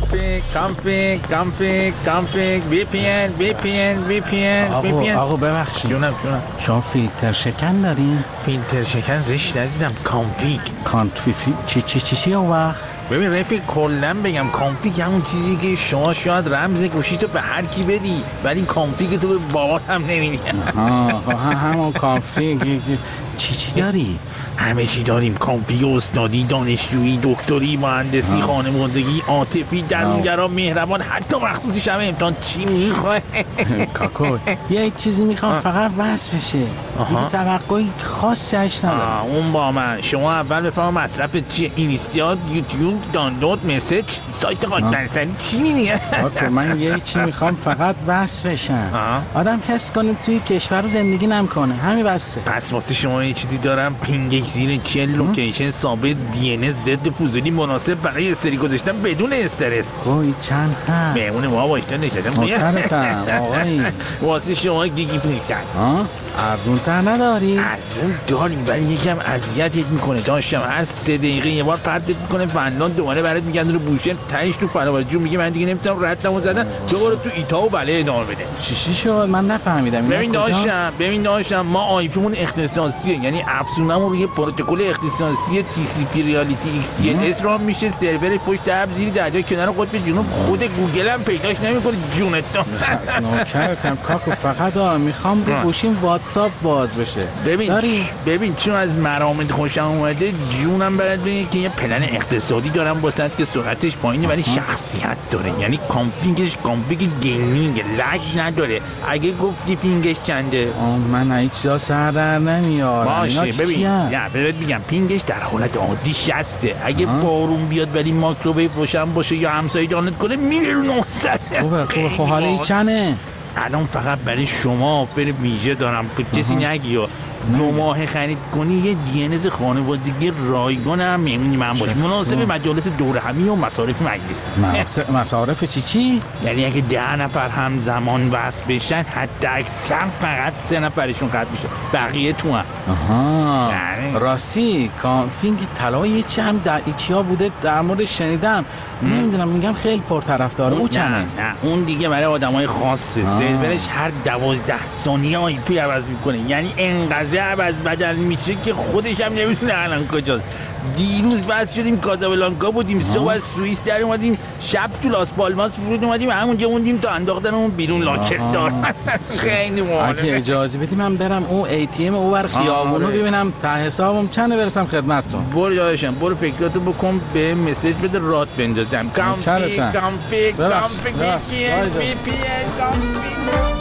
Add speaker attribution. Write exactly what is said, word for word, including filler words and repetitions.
Speaker 1: کانفیگ کانفیگ کانفیگ کانفیگ وی پی ان وی پی ان وی پی ان
Speaker 2: آقا آقا ببخشید
Speaker 1: جونم جونم
Speaker 2: شما فیلتر شکن دارین؟
Speaker 1: فیلتر شکن زشت عزیزم. کانفیگ
Speaker 2: کانفیگ چی چی چی چی اون وقت؟
Speaker 1: ببین رفیق کلن بگم کانفیگ همون چیزی که شما شاید رمز گوشی تو به هر کی بدی ولی کانفیگ تو به بابات هم نمیدی.
Speaker 2: آها همون کانفیگ چی چی داری؟
Speaker 1: همه چی داریم. کانفیگ استادی، دانشجویی، دکتری، مهندسی، خانوادگی، عاطفی، درونگرا، مهربان، حتی مخصوصی همه امتحان. چی میخوای؟
Speaker 2: کاکو یه چیزی میخوام فقط وصل بشه. دیگه توقعی خاصی هش ندارم.
Speaker 1: اون با من. شما اول بفهم مصرفت چیه؟ اینستیاد، یوتیوب، دانلود، مسیج، سایت قاطنسری چی میگه؟
Speaker 2: کاکو من یه چی میخوام فقط وصل بشم. آدم حس کنه توی کشور رو زندگی نمیکنه. همین بسه.
Speaker 1: پس واسه شما یه چیزی دارم. پینگ زیر چهل لوکیشن ثابت، دی ان اس ضد فضولی مناسب برای استری گذاشتن بدون استرس.
Speaker 2: خوی چند هم
Speaker 1: مهمون ما باشتن نشستم.
Speaker 2: محترمتم آقایی.
Speaker 1: واسه شما گیگی پونصد.
Speaker 2: ارزون تر نداری؟
Speaker 1: ارزون داریم ولی یکم اذیتت میکنه. داشتم هر سه دقیقه یه بار پرتت میکنه فنلاند، دوباره برات میگن رو بوشهر، تهش تو فناوریجو میگه من دیگه نمیتونم ردمو زدن، دوباره تو ایتا و بله ادامه بده.
Speaker 2: چی چی شد؟ من نفهمیدم.
Speaker 1: ببین داشتم ببین داشتم ما آی پیمون اختصاصیه، یعنی افزونمون روی پروتکل اختصاصی تی سی پی ریالیتی ایکس تی ال اس رام میشه. سرور پشت اب زیر دریای کنار قطب جنوب. خود گوگل هم پیداش نمیکنه. جونت
Speaker 2: نوکرتم کاکو. فقط میخوام رو گوشیم واتساپ باز بشه.
Speaker 1: ببین داری؟ ببین چون از مرامت خوشم اومده جونم برات بگه که یه پلن اقتصادی دارم واسط که سرعتش پایینه ولی شخصیت داره. یعنی کامپینگش کامپینگ گیمینگ، لگ نداره. اگه گفتی پینگش چنده؟
Speaker 2: من هیچ جا سر در نمیارم.
Speaker 1: باشه ببین نه ببین میگم پینگش در حالت عادی شصته. اگه بارون بیاد ولی مایکروویو روشن باشه یا همسایه دانلود کنه میره رو نهصد.
Speaker 2: خوبه خوبه. خب حالا این چنده؟
Speaker 1: الان فقط برای شما آفر ویژه دارم که کسی نگی و دو ماه خرید کنی یه دی ان اس خانوادگی رایگان هم میمونی من باش مناسب مجالس دور همی و مصارف مجلس.
Speaker 2: مصارف چی چی؟
Speaker 1: یعنی اگه ده نفر همزمان وصل بشن حتی اکثر فقط سه نفرشون قطع میشه، بقیه تو هم.
Speaker 2: آها یعنی راستی کانفیگ طلای چی هم در ایکیا بوده در مورد شنیدم. نمیدونم میگن خیلی پرطرفدار. او چنه؟
Speaker 1: نه نه اون دیگه برای آدمای خاصه. سرورش هر دوازده ثانیه آی پی عوض میکنه. یعنی انقدر عوض بدل میشه که خودش هم نمیتونه الان کجاست. دیروز واسه شدیم کازابلانکا بودیم، صبح از سوئیس در اومدیم، شب تو لاس پالماس فرود اومدیم، همونجا موندیم تا انداختنمون بیرون لاکر دار. خیلی مهمه.
Speaker 2: اگه اجازه بدی من برم اون ای تی ام اون ور خیابونو ببینم ته حسابم چنده برسم خدمتتون.
Speaker 1: برو یادشم برو فکراتو بکن به مسیج بده رات بندازم. کانفیگ کانفیگ کانفیگ وی پی ان وی پی ان کانفیگ.